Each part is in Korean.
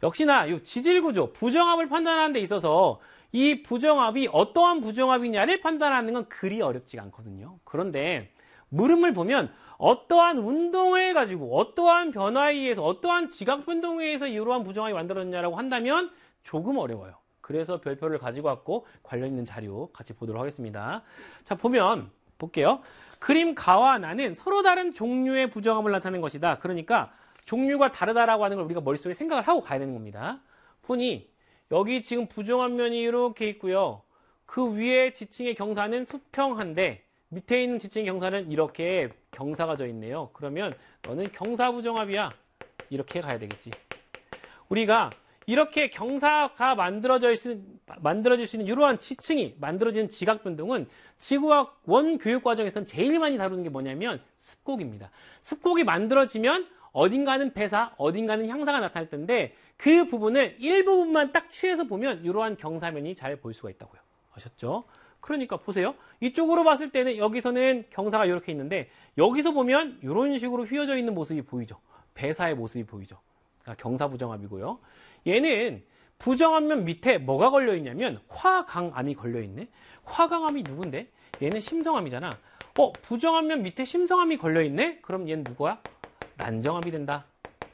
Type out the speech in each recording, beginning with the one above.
역시나 이 지질구조, 부정합을 판단하는 데 있어서 이 부정합이 어떠한 부정합이냐를 판단하는 건 그리 어렵지가 않거든요. 그런데 물음을 보면 어떠한 운동을 가지고 어떠한 변화에 의해서 어떠한 지각 변동에 의해서 이러한 부정합이 만들어졌냐라고 한다면 조금 어려워요. 그래서 별표를 가지고 왔고 관련 있는 자료 같이 보도록 하겠습니다. 자, 볼게요. 그림 가와 나는 서로 다른 종류의 부정합을 나타내는 것이다. 그러니까 종류가 다르다라고 하는 걸 우리가 머릿속에 생각을 하고 가야 되는 겁니다. 보니 여기 지금 부정합 면이 이렇게 있고요. 그 위에 지층의 경사는 수평한데 밑에 있는 지층의 경사는 이렇게 경사가 져 있네요. 그러면 너는 경사부정합이야. 이렇게 가야 되겠지. 우리가 이렇게 경사가 만들어질 수 있는 이러한 지층이 만들어지는 지각변동은 지구학 원 교육 과정에서는 제일 많이 다루는 게 뭐냐면 습곡입니다. 습곡이 만들어지면 어딘가는 배사, 어딘가는 향사가 나타날 텐데 그 부분을 일부분만 딱 취해서 보면 이러한 경사면이 잘 보일 수가 있다고요. 아셨죠? 그러니까 보세요. 이쪽으로 봤을 때는 여기서는 경사가 이렇게 있는데 여기서 보면 이런 식으로 휘어져 있는 모습이 보이죠. 배사의 모습이 보이죠. 그러니까 경사부정합이고요. 얘는 부정합면 밑에 뭐가 걸려있냐면 화강암이 걸려있네. 화강암이 누군데? 얘는 심성암이잖아. 부정합면 밑에 심성암이 걸려있네? 그럼 얘는 누구야? 난정합이 된다.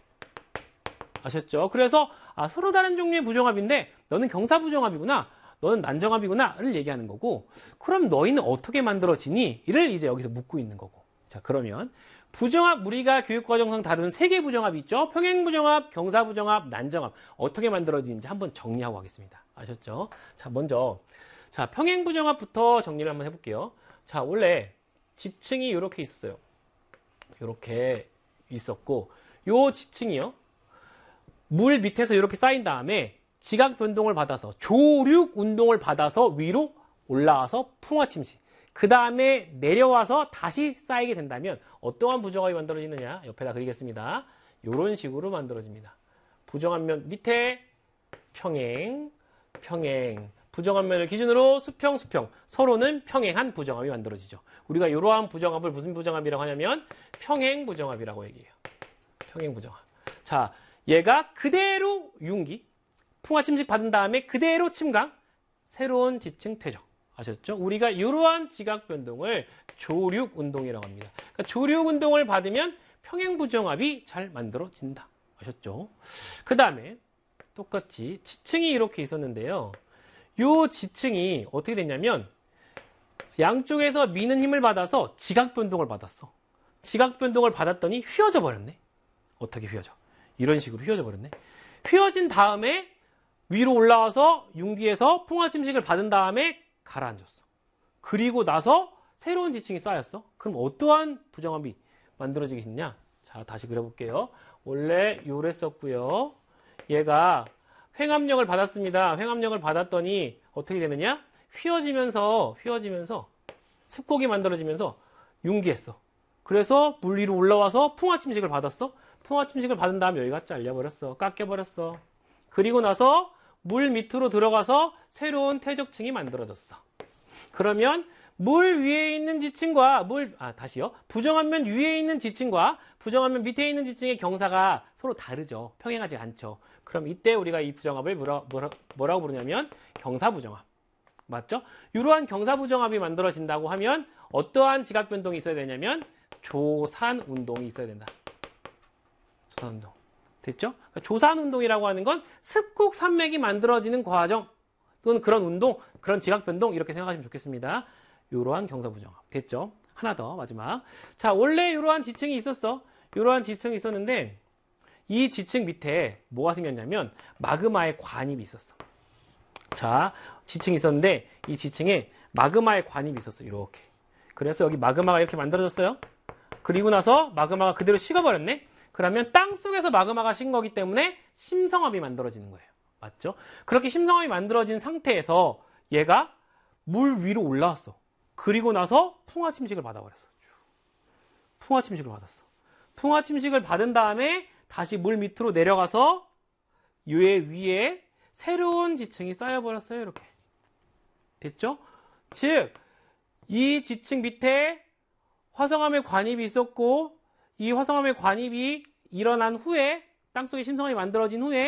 아셨죠? 그래서 서로 다른 종류의 부정합인데 너는 경사부정합이구나. 너는 난정합이구나. 를 얘기하는 거고 그럼 너희는 어떻게 만들어지니? 이를 이제 여기서 묻고 있는 거고. 자, 그러면 부정합, 우리가 교육과정상 다루는 3개의 부정합이 있죠. 평행부정합, 경사부정합, 난정합. 어떻게 만들어지는지 한번 정리하고 가겠습니다. 아셨죠? 자, 먼저 평행부정합부터 정리를 한번 해볼게요. 자, 원래 지층이 이렇게 있었어요. 이렇게 있었고 요 지층이요. 물 밑에서 이렇게 쌓인 다음에 지각 변동을 받아서 조륙 운동을 받아서 위로 올라와서 풍화침식. 그 다음에 내려와서 다시 쌓이게 된다면 어떠한 부정합이 만들어지느냐? 옆에다 그리겠습니다. 이런 식으로 만들어집니다. 부정한 면 밑에 평행, 평행. 부정한 면을 기준으로 수평, 수평. 서로는 평행한 부정합이 만들어지죠. 우리가 이러한 부정합을 무슨 부정합이라고 하냐면 평행 부정합이라고 얘기해요. 평행 부정합. 자, 얘가 그대로 융기, 풍화침식 받은 다음에 그대로 침강, 새로운 지층 퇴적. 아셨죠? 우리가 이러한 지각 변동을 조륙 운동이라고 합니다. 그러니까 조륙 운동을 받으면 평행 부정합이 잘 만들어진다. 아셨죠? 그 다음에 똑같이 지층이 이렇게 있었는데요. 이 지층이 어떻게 됐냐면 양쪽에서 미는 힘을 받아서 지각 변동을 받았어. 지각 변동을 받았더니 휘어져 버렸네. 어떻게 휘어져? 이런 식으로 휘어져 버렸네. 휘어진 다음에 위로 올라와서 융기에서 풍화침식을 받은 다음에 가라앉았어. 그리고 나서 새로운 지층이 쌓였어. 그럼 어떠한 부정합이 만들어지겠냐? 자, 다시 그려볼게요. 원래 요랬었고요. 얘가 횡압력을 받았습니다. 횡압력을 받았더니 어떻게 되느냐? 휘어지면서 습곡이 만들어지면서 융기했어. 그래서 물 위로 올라와서 풍화침식을 받았어. 풍화침식을 받은 다음에 여기가 잘려버렸어. 깎여버렸어. 그리고 나서 물 밑으로 들어가서 새로운 퇴적층이 만들어졌어. 그러면 물 위에 있는 지층과 부정한 면 위에 있는 지층과 부정한 면 밑에 있는 지층의 경사가 서로 다르죠. 평행하지 않죠. 그럼 이때 우리가 이 부정합을 뭐라고 부르냐면 경사부정합. 맞죠? 이러한 경사부정합이 만들어진다고 하면 어떠한 지각 변동이 있어야 되냐면 조산운동이 있어야 된다. 조산운동. 됐죠? 그러니까 조산운동이라고 하는 건 습곡 산맥이 만들어지는 과정 또는 그런 운동, 그런 지각 변동 이렇게 생각하시면 좋겠습니다. 이러한 경사부정합. 됐죠? 하나 더 마지막. 자, 원래 이러한 지층이 있었어. 이러한 지층이 있었는데 이 지층 밑에 뭐가 생겼냐면 마그마의 관입이 있었어. 자, 지층이 있었는데 이 지층에 마그마의 관입이 있었어. 이렇게. 그래서 여기 마그마가 이렇게 만들어졌어요. 그리고 나서 마그마가 그대로 식어버렸네. 그러면 땅 속에서 마그마가 식은 거기 때문에 심성합이 만들어지는 거예요. 맞죠? 그렇게 심성합이 만들어진 상태에서 얘가 물 위로 올라왔어. 그리고 나서 풍화침식을 받아버렸어. 풍화침식을 받았어. 풍화침식을 받은 다음에 다시 물 밑으로 내려가서 위에 새로운 지층이 쌓여버렸어요. 이렇게. 됐죠? 즉, 이 지층 밑에 화성암의 관입이 있었고 이 화성암의 관입이 일어난 후에 땅속에 심성합이 만들어진 후에